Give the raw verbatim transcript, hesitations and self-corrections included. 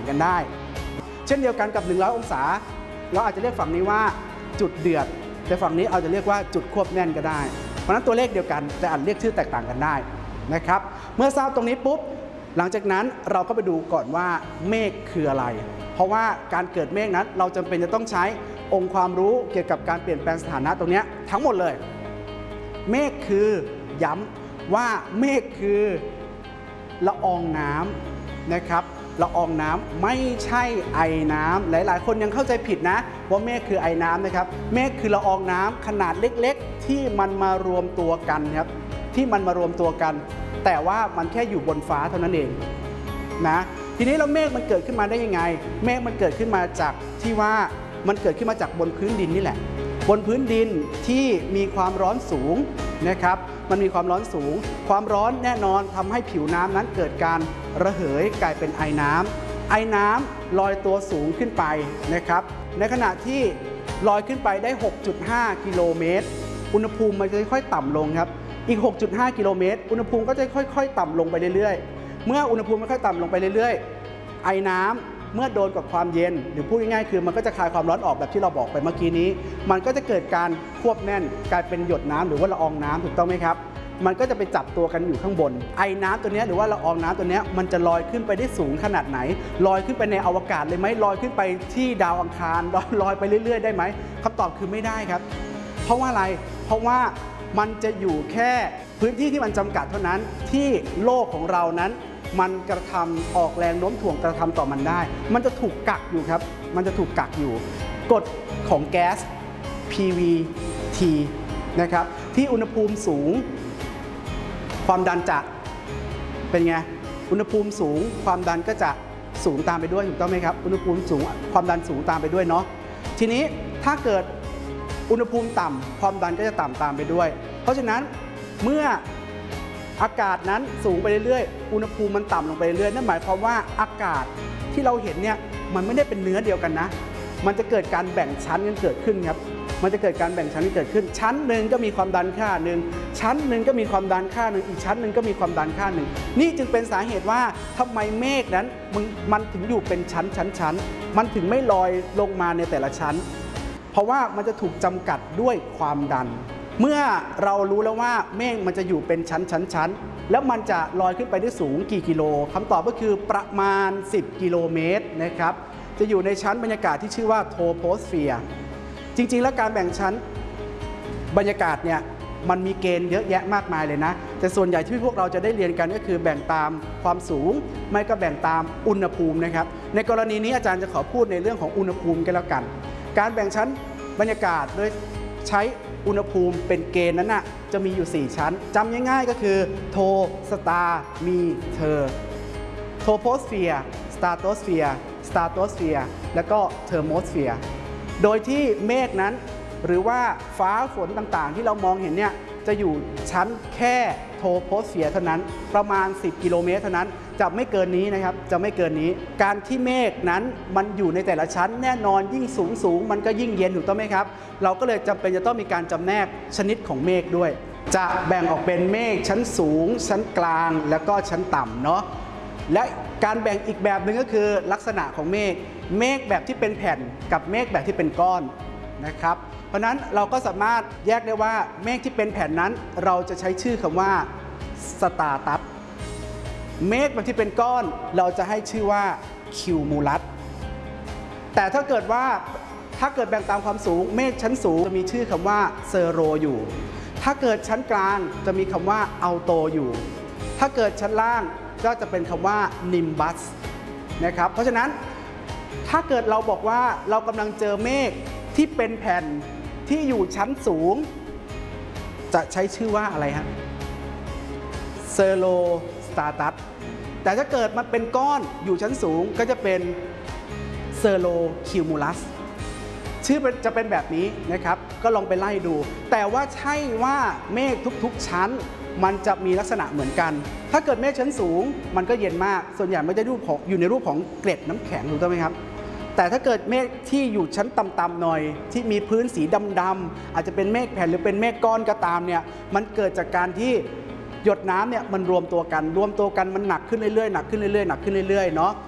กันได้เช่นเดียวกันกับหนึ่งร้อยองศาเราอาจจะเรียกฝั่งนี้ว่าจุดเดือดแต่ฝั่งนี้เราจะเรียกว่าจุดควบแน่นก็ได้เพราะฉะนั้นตัวเลขเดียวกันแต่อาจเรียกชื่อแตกต่างกันได้นะครับเมื่อทราบตรงนี้ปุ๊บหลังจากนั้นเราก็ไปดูก่อนว่าเมฆคืออะไรเพราะว่าการเกิดเมฆนั้นเราจำเป็นจะต้องใช้องค์ความรู้เกี่ยวกับการเปลี่ยนแปลงสถานะตรงนี้ทั้งหมดเลยเมฆคือย้ำว่าเมฆคือละอองน้ำนะครับละอองน้ำไม่ใช่ไอน้ำหลายๆคนยังเข้าใจผิดนะว่าเมฆคือไอน้ำนะครับเมฆคือละอองน้ำขนาดเล็กๆที่มันมารวมตัวกันครับที่มันมารวมตัวกันแต่ว่ามันแค่อยู่บนฟ้าเท่านั้นเองนะทีนี้เราเมฆมันเกิดขึ้นมาได้ยังไงเมฆมันเกิดขึ้นมาจากที่ว่ามันเกิดขึ้นมาจากบนพื้นดินนี่แหละบนพื้นดินที่มีความร้อนสูงนะครับมันมีความร้อนสูงความร้อนแน่นอนทำให้ผิวน้ำนั้นเกิดการระเหยกลายเป็นไอน้ำไอน้ำลอยตัวสูงขึ้นไปนะครับในขณะที่ลอยขึ้นไปได้ หกจุดห้า กิโลเมตรอุณหภูมิมันจะค่อยๆต่ำลงครับอีก หกจุดห้า กิโลเมตรอุณหภูมิก็จะค่อยๆต่ำลงไปเรื่อยๆเมื่ออุณหภูมิมันค่อยๆต่ำลงไปเรื่อยๆไอน้ำเมื่อโดนกับความเย็นหรือพูดง่ายๆคือมันก็จะคายความร้อนออกแบบที่เราบอกไปเมื่อกี้นี้มันก็จะเกิดการควบแน่นกลายเป็นหยดน้ำหรือว่าละอองน้ำถูกต้องไหมครับมันก็จะไปจับตัวกันอยู่ข้างบนไอน้ำตัวนี้หรือว่าละอองน้ำตัวนี้มันจะลอยขึ้นไปได้สูงขนาดไหนลอยขึ้นไปในอวกาศเลยไหมลอยขึ้นไปที่ดาวอังคารลอยไปเรื่อยๆได้ไหมคำตอบคือไม่ได้ครับเพราะว่าอะไรเพราะว่ามันจะอยู่แค่พื้นที่ที่มันจำกัดเท่านั้นที่โลกของเรานั้นมันกระทำออกแรงโน้มถ่วงกระทำต่อมันได้มันจะถูกกักอยู่ครับมันจะถูกกักอยู่กฎของแก๊ส พี วี ที นะครับที่อุณหภูมิสูงความดันจะเป็นไงอุณหภูมิสูงความดันก็จะสูงตามไปด้วยถูกต้องไหมครับอุณหภูมิสูงความดันสูงตามไปด้วยเนาะทีนี้ถ้าเกิดอุณหภูมิต่ำความดันก็จะต่ำตามไปด้วยเพราะฉะนั้นเมื่ออากาศนั้นสูงไปเรื่อยๆอุณหภูมิมันต่ำลงไปเรื่อยๆนั่นหมายความว่าอากาศที่เราเห็นเนี่ยมันไม่ได้เป็นเนื้อเดียวกันนะมันจะเกิดการแบ่งชั้นกันเกิดขึ้นครับมันจะเกิดการแบ่งชั้นที่เกิดขึ้นชั้นหนึ่งก็มีความดันค่าหนึ่งชั้นหนึ่งก็มีความดันค่าหนึ่งอีกชั้นหนึ่งก็มีความดันค่าหนึ่งนี่จึงเป็นสาเหตุว่าทำไมเมฆนั้นมันมันถึงอยู่เป็นชั้นชั้นชั้นมันถึงไม่ลอยลงมาในแต่ละชั้นเพราะว่ามันจะถูกจำกัดด้วยความดันเมื่อเรารู้แล้วว่าเมฆมันจะอยู่เป็นชั้นชั้นชั้นแล้วมันจะลอยขึ้นไปได้สูงกี่กิโลคำตอบก็คือประมาณสิบกิโลเมตรนะครับจะอยู่ในชั้นบรรยากาศที่ชื่อว่าโทโพสเฟียร์จริงๆแล้วการแบ่งชั้นบรรยากาศเนี่ยมันมีเกณฑ์เยอะแยะมากมายเลยนะแต่ส่วนใหญ่ที่พวกเราจะได้เรียนกันก็คือแบ่งตามความสูงไม่ก็แบ่งตามอุณหภูมินะครับในกรณีนี้อาจารย์จะขอพูดในเรื่องของอุณหภูมิกันแล้วกันการแบ่งชั้นบรรยากาศโดยใช้อุณหภูมิเป็นเกณฑ์นั้นนะจะมีอยู่สี่ชั้นจำง่ายๆก็คือโทสตาร์มีเทอร์โทโพสเฟียร์สตาร์โตสเฟียร์สตาร์โตสเฟียร์แล้วก็เทอร์โมสเฟียร์โดยที่เมฆนั้นหรือว่าฟ้าฝนต่างๆที่เรามองเห็นเนี่ยจะอยู่ชั้นแค่โทโพสเฟียร์เท่านั้นประมาณสิบกิโลเมตรเท่านั้นจะไม่เกินนี้นะครับจะไม่เกินนี้การที่เมฆนั้นมันอยู่ในแต่ละชั้นแน่นอนยิ่งสูงสูงมันก็ยิ่งเย็นถูกต้องไหมครับเราก็เลยจำเป็นจะต้องมีการจำแนกชนิดของเมฆด้วยจะแบ่งออกเป็นเมฆชั้นสูงชั้นกลางแล้วก็ชั้นต่ำเนาะและการแบ่งอีกแบบหนึ่งก็คือลักษณะของเมฆเมฆแบบที่เป็นแผ่นกับเมฆแบบที่เป็นก้อนนะครับเพราะนั้นเราก็สามารถแยกได้ว่าเมฆที่เป็นแผ่นนั้นเราจะใช้ชื่อคำว่าสตาร์ตัสเมฆแบบที่เป็นก้อนเราจะให้ชื่อว่าคิวมูลัสแต่ถ้าเกิดว่าถ้าเกิดแบ่งตามความสูงเมฆชั้นสูงจะมีชื่อคำว่าเซโรอยู่ถ้าเกิดชั้นกลางจะมีคำว่าอัลโตอยู่ถ้าเกิดชั้นล่างก็จะเป็นคำว่านิมบัสนะครับเพราะฉะนั้นถ้าเกิดเราบอกว่าเรากำลังเจอเมฆที่เป็นแผ่นที่อยู่ชั้นสูงจะใช้ชื่อว่าอะไรฮะเซโรสตาร์ตัสแต่ถ้าเกิดมันเป็นก้อนอยู่ชั้นสูงก็จะเป็นเซโรคิวมูลัสชื่อจะเป็นแบบนี้นะครับก็ลองไปไล่ดูแต่ว่าใช่ว่าเมฆทุกๆชั้นมันจะมีลักษณะเหมือนกันถ้าเกิดเมฆชั้นสูงมันก็เย็นมากส่วนใหญ่ไม่ได้รูปของอยู่ในรูปของเกล็ดน้ำแข็งถูกต้องไหมครับแต่ถ้าเกิดเมฆที่อยู่ชั้นต่ำๆหน่อยที่มีพื้นสีดำๆอาจจะเป็นเมฆแผ่นหรือเป็นเมฆก้อนก็ตามเนี่ยมันเกิดจากการที่หยดน้ำเนี่ยมันรวมตัวกันรวมตัวกันมันหนักขึ้นเรื่อยๆหนักขึ้นเรื่อยๆหนักขึ้นเรื่อยๆเนาะ